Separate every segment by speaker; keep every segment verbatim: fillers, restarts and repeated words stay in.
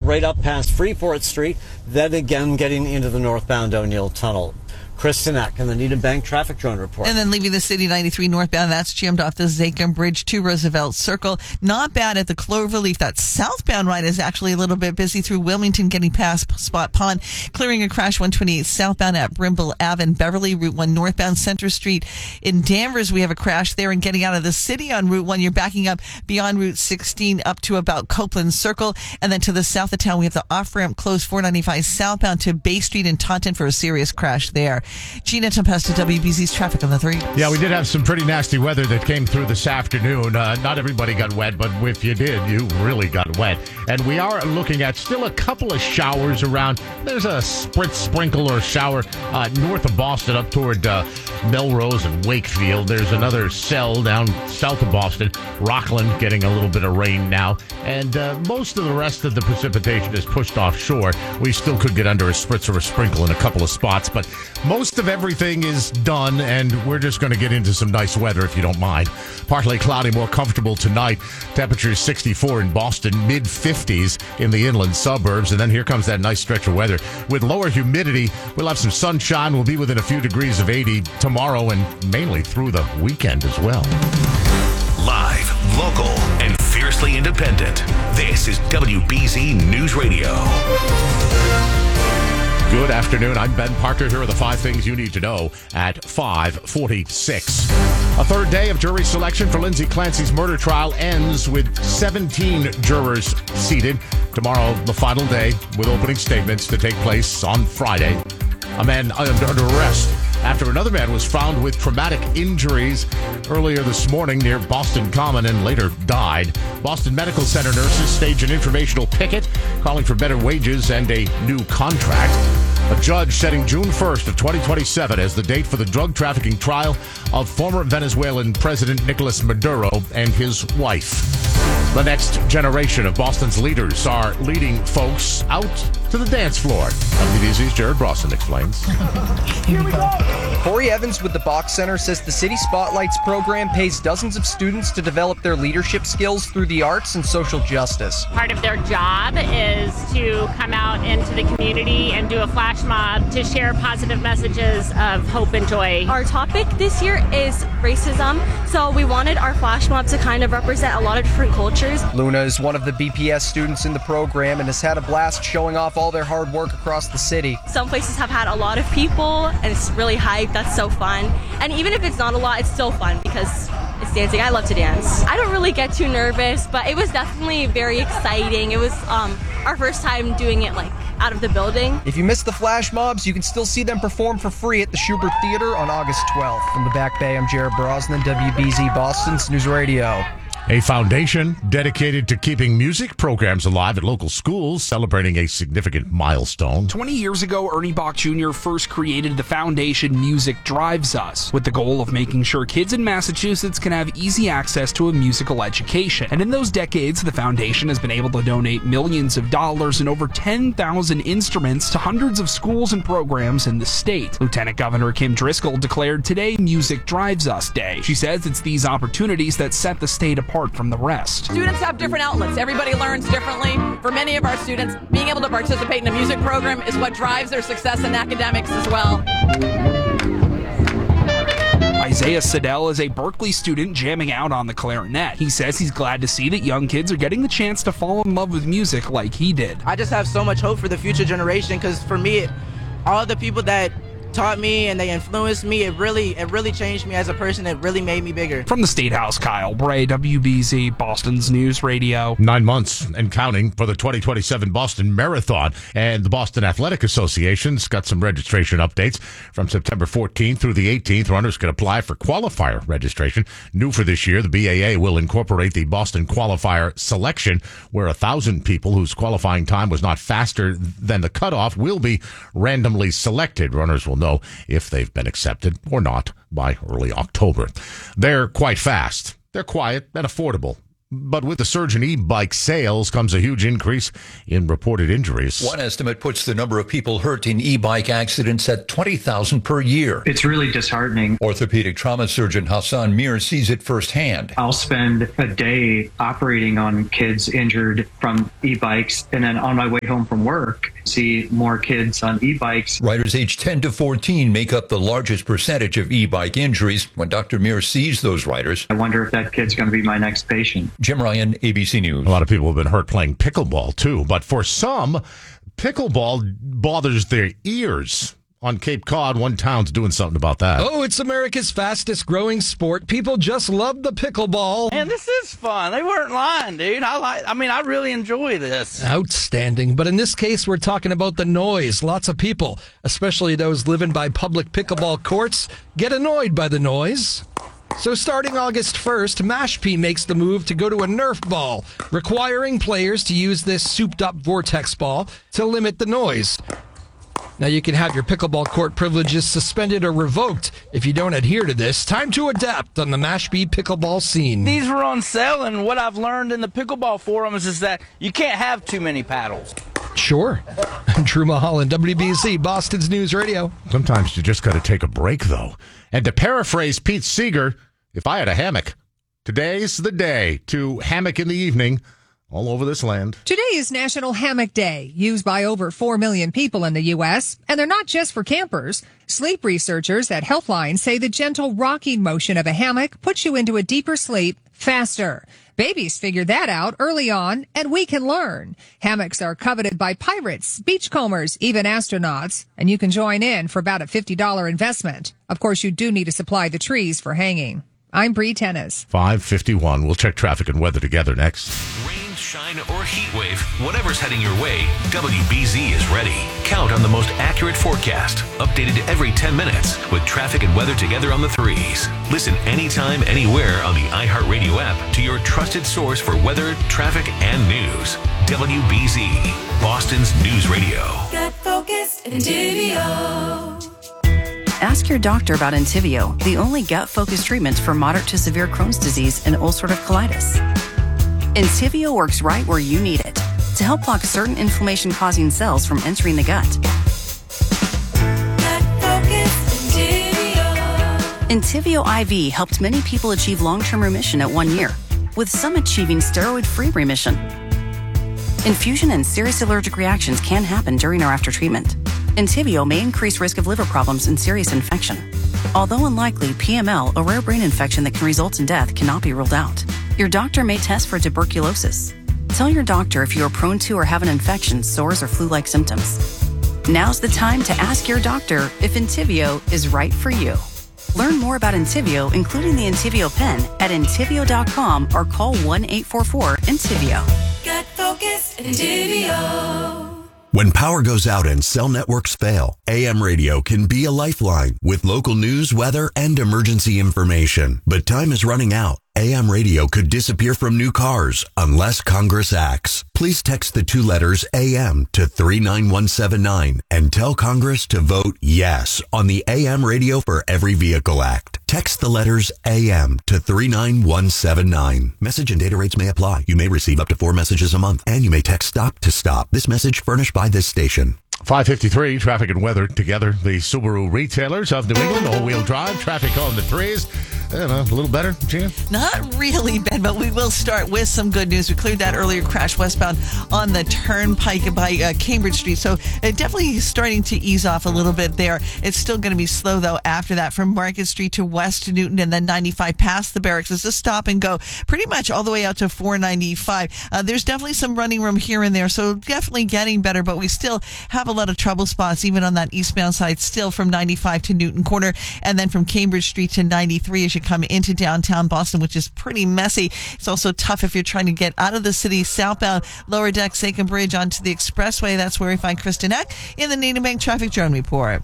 Speaker 1: right up past Freeport Street, then again getting into the northbound O'Neill Tunnel. Kristen Eck and the Needham Bank Traffic Drone Report.
Speaker 2: And then leaving the city ninety-three northbound, that's jammed off the Zakim Bridge to Roosevelt Circle. Not bad at the Cloverleaf. That southbound ride is actually a little bit busy through Wilmington, getting past Spot Pond. Clearing a crash one twenty-eight southbound at Brimble Ave in Beverly. Route one northbound Center Street. In Danvers, we have a crash there. And getting out of the city on Route one, you're backing up beyond Route sixteen up to about Copeland Circle. And then to the south of town, we have the off-ramp closed four ninety-five southbound to Bay Street in Taunton for a serious crash there. Gina Tempesta, W B Z's Traffic on the three.
Speaker 3: Yeah, we did have some pretty nasty weather that came through this afternoon. Uh, not everybody got wet, but if you did, you really got wet. And we are looking at still a couple of showers around. There's a spritz, sprinkle, or shower uh, north of Boston up toward uh, Melrose and Wakefield. There's another cell down south of Boston. Rockland getting a little bit of rain now. And uh, most of the rest of the precipitation is pushed offshore. We still could get under a spritz or a sprinkle in a couple of spots, but most of everything is done, and we're just going to get into some nice weather if you don't mind. Partly cloudy, more comfortable tonight. Temperature sixty-four in Boston, mid fifties in the inland suburbs, and then here comes that nice stretch of weather. With lower humidity, we'll have some sunshine. We'll be within a few degrees of eighty tomorrow and mainly through the weekend as well.
Speaker 4: Live, local, and fiercely independent. This is W B Z News Radio.
Speaker 3: Good afternoon. I'm Ben Parker. Here are the five things you need to know at five forty-six. A third day of jury selection for Lindsay Clancy's murder trial ends with seventeen jurors seated. Tomorrow, the final day, with opening statements to take place on Friday. A man under, under arrest after another man was found with traumatic injuries earlier this morning near Boston Common and later died. Boston Medical Center nurses staged an informational picket calling for better wages and a new contract. A judge setting June first of twenty twenty-seven as the date for the drug trafficking trial of former Venezuelan President Nicolas Maduro and his wife. The next generation of Boston's leaders are leading folks out to the dance floor. W B Z's Jared Brosnan explains.
Speaker 5: Here we go. Corey Evans with the Bach Center says the City Spotlights program pays dozens of students to develop their leadership skills through the arts and social justice.
Speaker 6: Part of their job is to come out into the community and do a flash mob to share positive messages of hope and joy.
Speaker 7: Our topic this year is racism, so we wanted our flash mob to kind of represent a lot of different cultures.
Speaker 5: Luna is one of the B P S students in the program and has had a blast showing off all their hard work across the city.
Speaker 7: Some places have had a lot of people and it's really hyped. That's so fun. And even if it's not a lot, it's still fun because it's dancing. I love to dance. I don't really get too nervous, but it was definitely very exciting. It was um, our first time doing it like out of the building.
Speaker 5: If you missed the flash mobs, you can still see them perform for free at the Schubert Theater on August twelfth. From the Back Bay, I'm Jared Brosnan, W B Z Boston's News Radio.
Speaker 3: A foundation dedicated to keeping music programs alive at local schools, celebrating a significant milestone.
Speaker 8: twenty years ago, Ernie Bach Junior first created the foundation Music Drives Us, with the goal of making sure kids in Massachusetts can have easy access to a musical education. And in those decades, the foundation has been able to donate millions of dollars and over ten thousand instruments to hundreds of schools and programs in the state. Lieutenant Governor Kim Driscoll declared today Music Drives Us Day. She says it's these opportunities that set the state apart from the rest.
Speaker 9: Students have different outlets. Everybody learns differently. For many of our students, being able to participate in a music program is what drives their success in academics as well.
Speaker 8: Isaiah Siddell is a Berkeley student jamming out on the clarinet. He says he's glad to see that young kids are getting the chance to fall in love with music like he did.
Speaker 10: I just have so much hope for the future generation because for me, all the people that taught me and they influenced me, it really it really changed me as a person. It really made me bigger.
Speaker 8: From the State House, Kyle Bray, W B Z, Boston's News Radio.
Speaker 3: Nine months and counting for the twenty twenty-seven Boston Marathon. And the Boston Athletic Association's got some registration updates. From September fourteenth through the eighteenth, runners can apply for qualifier registration. New for this year, the B A A will incorporate the Boston Qualifier Selection, where a thousand people whose qualifying time was not faster than the cutoff will be randomly selected. Runners will know if they've been accepted or not by early October. They're quite fast. They're quiet and affordable. But with the surge in e-bike sales comes a huge increase in reported injuries.
Speaker 11: One estimate puts the number of people hurt in e-bike accidents at twenty thousand per year.
Speaker 12: It's really disheartening.
Speaker 11: Orthopedic trauma surgeon Hassan Mir sees it firsthand.
Speaker 12: I'll spend a day operating on kids injured from e-bikes, and then on my way home from work, see more kids on e-bikes.
Speaker 11: Riders aged ten to fourteen make up the largest percentage of e-bike injuries. When Doctor Mir sees those riders,
Speaker 12: I wonder if that kid's going to be my next patient.
Speaker 11: Jim Ryan, A B C News.
Speaker 3: A lot of people have been hurt playing pickleball, too. But for some, pickleball bothers their ears. On Cape Cod, one town's doing something about that.
Speaker 13: Oh, it's America's fastest growing sport. People just love the pickleball.
Speaker 14: Man, this is fun. They weren't lying, dude. I like. I mean, I really enjoy this.
Speaker 13: Outstanding. But in this case, we're talking about the noise. Lots of people, especially those living by public pickleball courts, get annoyed by the noise. So starting August first, Mashpee makes the move to go to a Nerf ball, requiring players to use this souped-up vortex ball to limit the noise. Now you can have your pickleball court privileges suspended or revoked if you don't adhere to this. Time to adapt on the Mashpee pickleball scene.
Speaker 14: These were on sale, and what I've learned in the pickleball forums is that you can't have too many paddles.
Speaker 13: Sure. Drew Mulholland, W B C, Boston's News Radio.
Speaker 3: Sometimes you just got to take a break, though. And to paraphrase Pete Seeger, if I had a hammock, today's the day to hammock in the evening all over this land.
Speaker 15: Today is National Hammock Day, used by over four million people in the U S, and they're not just for campers. Sleep researchers at Healthline say the gentle rocking motion of a hammock puts you into a deeper sleep faster. Babies figured that out early on, and we can learn. Hammocks are coveted by pirates, beachcombers, even astronauts, and you can join in for about a fifty dollars investment. Of course, you do need to supply the trees for hanging. I'm Bree Tennis.
Speaker 3: five fifty-one. We'll check traffic and weather together next.
Speaker 4: Rain, shine, or heat wave, whatever's heading your way, W B Z is ready. Count on the most accurate forecast, updated every ten minutes, with traffic and weather together on the threes. Listen anytime, anywhere on the iHeartRadio app to your trusted source for weather, traffic, and news. W B Z, Boston's News Radio.
Speaker 16: Get focused, Entivio.
Speaker 17: Ask your doctor about Entivio, the only gut-focused treatment for moderate to severe Crohn's disease and ulcerative colitis. Entivio works right where you need it to help block certain inflammation-causing cells from entering the gut. Entivio I V helped many people achieve long-term remission at one year, with some achieving steroid-free remission. Infusion and serious allergic reactions can happen during or after treatment. Entivio may increase risk of liver problems and serious infection. Although unlikely, P M L, a rare brain infection that can result in death, cannot be ruled out. Your doctor may test for tuberculosis. Tell your doctor if you are prone to or have an infection, sores, or flu-like symptoms. Now's the time to ask your doctor if Entivio is right for you. Learn more about Entivio, including the Entivio pen, at Entivio dot com or call one eight four four Entivio.
Speaker 16: Get focused, Entivio.
Speaker 18: When power goes out and cell networks fail, A M radio can be a lifeline with local news, weather, and emergency information. But time is running out. A M radio could disappear from new cars unless Congress acts. Please text the two letters A M to three nine one seven nine and tell Congress to vote yes on the A M Radio for Every Vehicle Act. Text the letters A M to three nine one seven nine. Message and data rates may apply. You may receive up to four messages a month, and you may text STOP to STOP. This message furnished by this station.
Speaker 3: five fifty-three, traffic and weather together. The Subaru retailers of New England, all-wheel drive, traffic on the threes. I don't know, a little better, Jan?
Speaker 2: Not really, Ben, but we will start with some good news. We cleared that earlier crash westbound on the turnpike by uh, Cambridge Street, so it definitely starting to ease off a little bit there. It's still going to be slow, though, after that from Market Street to West to Newton and then ninety-five past the barracks. It's a stop and go pretty much all the way out to four ninety-five. Uh, there's definitely some running room here and there, so definitely getting better, but we still have a lot of trouble spots even on that eastbound side, still from ninety-five to Newton Corner and then from Cambridge Street to ninety-three as you come into downtown Boston, which is pretty messy. It's also tough if you're trying to get out of the city southbound Lower Deck, Sakem Bridge onto the expressway. That's where we find Kristen Eck in the Needham Bank Traffic Drone Report.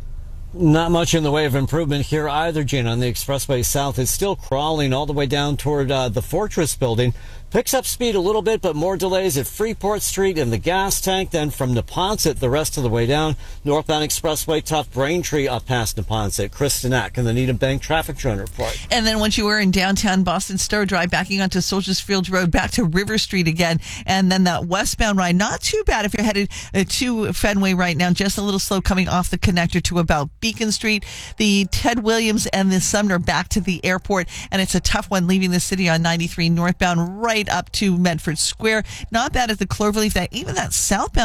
Speaker 1: Not much in the way of improvement here either, Gina. On the expressway south, it's still crawling all the way down toward uh, the Fortress building. Picks up speed a little bit, but more delays at Freeport Street and the gas tank. Then from Neponset, the rest of the way down. Northbound Expressway, tough. Braintree up past Neponset. Kristen Eck and the Needham Bank Traffic Drone Report.
Speaker 2: And then once you were in downtown Boston, Star Drive, backing onto Soldiers Field Road, back to River Street again. And then that westbound ride, not too bad if you're headed uh, to Fenway right now. Just a little slow coming off the connector to about Beacon Street. The Ted Williams and the Sumner back to the airport. And it's a tough one leaving the city on ninety-three northbound right up to Medford Square. Not bad at the Cloverleaf. That even that southbound